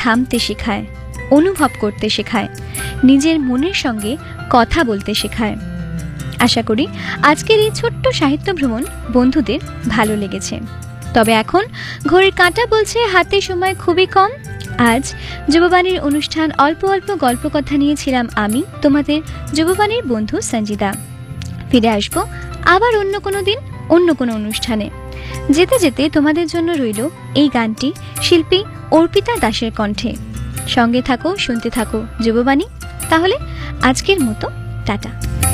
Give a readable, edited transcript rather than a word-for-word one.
থামতে শেখায়, অনুভব করতে শেখায়, নিজের মনের সঙ্গে কথা বলতে শেখায়। আশা করি আজকের এই ছোট্ট সাহিত্য ভ্রমণ বন্ধুদের ভালো লেগেছে। তবে এখন ঘড়ির কাঁটা বলছে হাতে সময় খুবই কম। আজ যুববাণীর অনুষ্ঠান অল্প অল্প গল্প কথা নিয়েছিলাম আমি, তোমাদের যুববাণীর বন্ধু সঞ্জিতা। ফিরে আসবো আবার অন্য কোনো দিন, অন্য কোনো অনুষ্ঠানে। যেতে যেতে তোমাদের জন্য রইল এই গানটি শিল্পী অর্পিতা দাসের কণ্ঠে। সঙ্গে থাকো, শুনতে থাকো যুববাণী। তাহলে আজকের মতো টাটা।